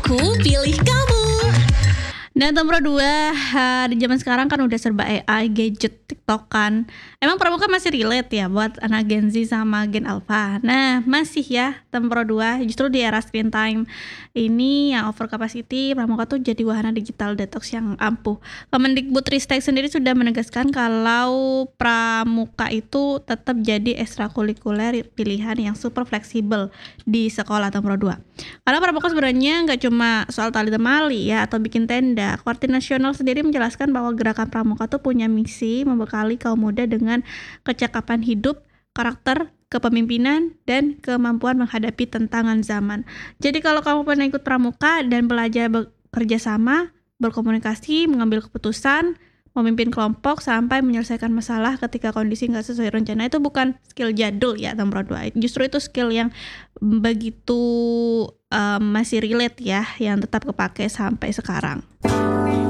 Aku pilih kamu. Dan nomor 2, di zaman sekarang kan udah serba AI, gadget, TikTok kan. Emang Pramuka masih relate ya buat anak Gen Z sama Gen Alpha? Nah, masih ya nomor 2. Justru di era screen time ini yang over capacity, Pramuka tuh jadi wahana digital detox yang ampuh. Kemendikbudristek sendiri sudah menegaskan kalau Pramuka itu tetap jadi ekstrakurikuler pilihan yang super fleksibel di sekolah nomor 2. Karena Pramuka sebenarnya nggak cuma soal tali temali ya atau bikin tenda. Koordinasi Nasional sendiri menjelaskan bahwa gerakan Pramuka tuh punya misi membekali kaum muda dengan kecakapan hidup, karakter, kepemimpinan, dan kemampuan menghadapi tantangan zaman. Jadi kalau kamu pernah ikut Pramuka dan belajar bekerja sama, berkomunikasi, mengambil keputusan, memimpin kelompok sampai menyelesaikan masalah ketika kondisi nggak sesuai rencana, itu bukan skill jadul ya nomor 2. Justru itu skill yang begitu masih relate ya, yang tetap kepake sampai sekarang.